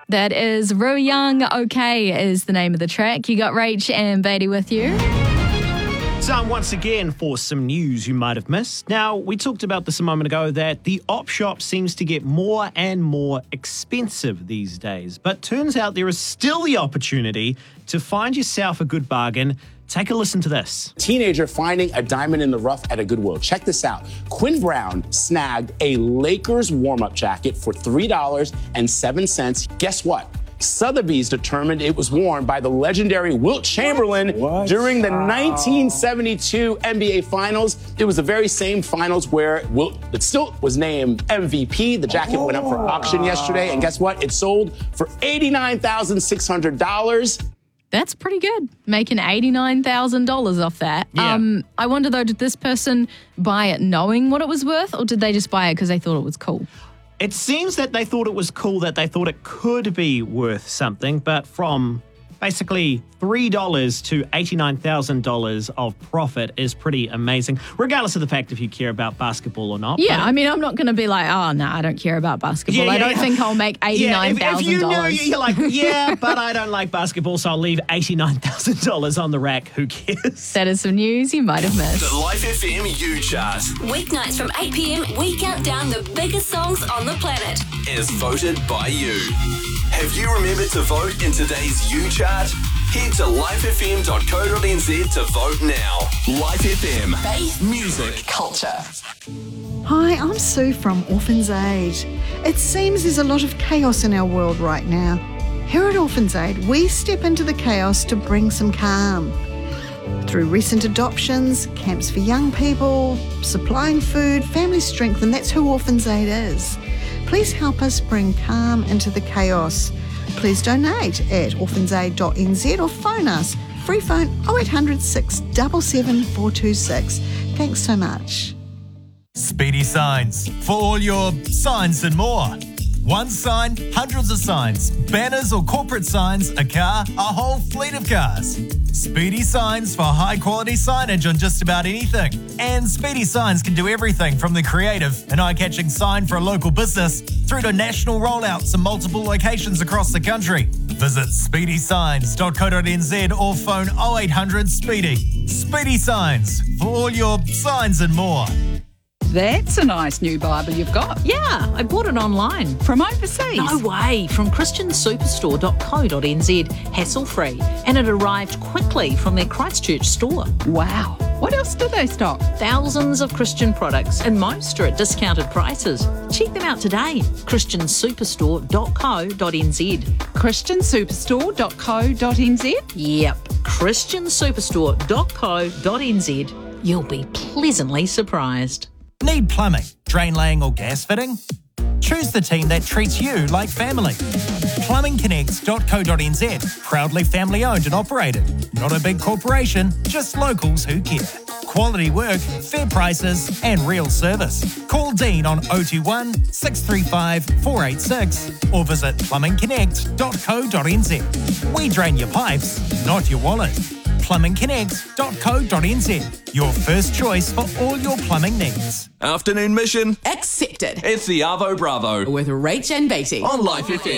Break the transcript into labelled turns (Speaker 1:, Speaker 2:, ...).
Speaker 1: That is Ru Young. Okay is the name of the track. You got Rach and Beatty with you.
Speaker 2: Time once again for some news you might have missed. Now, we talked about this a moment ago that the op shop seems to get more and more expensive these days. But turns out there is still the opportunity to find yourself a good bargain. Take a listen to this.
Speaker 3: Teenager finding a diamond in the rough at a Goodwill. Check this out. Quinn Brown snagged a Lakers warm-up jacket for $3.07. Guess what? Sotheby's determined it was worn by the legendary Wilt Chamberlain during the 1972 NBA Finals. It was the very same finals where Wilt still was named MVP. The jacket went up for auction yesterday, and guess what? It sold for $89,600.
Speaker 1: That's pretty good, making $89,000 off that.
Speaker 2: Yeah.
Speaker 1: I wonder, though, did this person buy it knowing what it was worth, or did they just buy it because they thought it was cool?
Speaker 2: It seems that they thought it was cool, that they thought it could be worth something, but from basically $3 to $89,000 of profit is pretty amazing, regardless of the fact if you care about basketball or not.
Speaker 1: Yeah, I mean, I'm not going to be like, oh, no, I don't care about basketball. I don't think I'll make $89,000.
Speaker 2: If you know, you're like, yeah, but I don't like basketball, so I'll leave $89,000 on the rack. Who cares?
Speaker 1: That is some news you might have missed.
Speaker 4: The Life FM U Chart.
Speaker 5: Weeknights from 8 p.m, we count down the biggest songs on the planet.
Speaker 4: Is voted by you. Have you remembered to vote in today's U Chart? Head to lifefm.co.nz to vote now. Life FM.
Speaker 5: Faith,
Speaker 4: Music.
Speaker 5: culture.
Speaker 6: Hi, I'm Sue from Orphans Aid. It seems there's a lot of chaos in our world right now. Here at Orphans Aid, we step into the chaos to bring some calm. Through recent adoptions, camps for young people, supplying food, family strength, and that's who Orphans Aid is. Please help us bring calm into the chaos. Please donate at orphansaid.nz or phone us. Free phone 0800 677 426. Thanks so much.
Speaker 7: Speedy Signs, for all your signs and more. One sign, hundreds of signs, banners or corporate signs, a car, a whole fleet of cars. Speedy Signs for high quality signage on just about anything. And Speedy Signs can do everything from the creative and eye-catching sign for a local business through to national rollouts in multiple locations across the country. Visit speedysigns.co.nz or phone 0800 SPEEDY. Speedy Signs for all your signs and more.
Speaker 8: That's a nice new Bible you've got.
Speaker 9: Yeah, I bought it online.
Speaker 8: From overseas?
Speaker 9: No way, from christiansuperstore.co.nz, hassle-free, and it arrived quickly from their Christchurch store.
Speaker 8: Wow. What else do they stock?
Speaker 9: Thousands of Christian products, and most are at discounted prices. Check them out today, christiansuperstore.co.nz.
Speaker 8: christiansuperstore.co.nz?
Speaker 9: Yep, christiansuperstore.co.nz. You'll be pleasantly surprised.
Speaker 7: Need plumbing, drain laying or gas fitting? Choose the team that treats you like family. Plumbingconnects.co.nz, proudly family owned and operated. Not a big corporation, just locals who care. Quality work, fair prices and real service. Call Dean on 021 635 486 or visit plumbingconnects.co.nz. We drain your pipes, not your wallet. plumbingconnects.co.nz, your first choice for all your plumbing needs.
Speaker 4: Afternoon mission
Speaker 5: Accepted.
Speaker 4: It's the Arvo Bravo
Speaker 5: With Rach and Beatty.
Speaker 4: on Life FM.